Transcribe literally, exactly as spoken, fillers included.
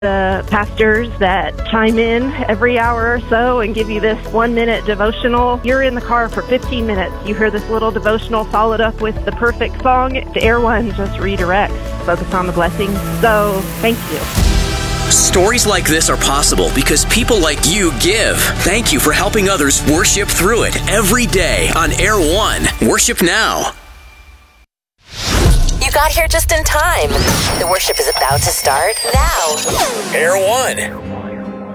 the pastors that chime in every hour or so and give you this one-minute devotional. You're in the car for fifteen minutes. You hear this little devotional followed up with the perfect song. The Air One just redirects. Focus on the blessings. So, thank you. Stories like this are possible because people like you give. Thank you for helping others worship through it every day on Air One. Worship now. You got here just in time. The worship is about to start now. Air One.